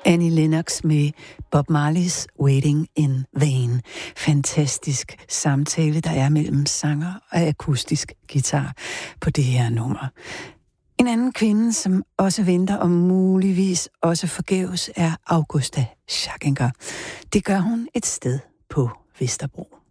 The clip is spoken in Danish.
Annie Lennox med Bob Marley's Waiting in Vain. Fantastisk samtale, der er mellem sanger og akustisk guitar på det her nummer. En anden kvinde, som også venter og muligvis også forgæves, er Augusta Scharchinger. Det gør hun et sted på Vesterbro.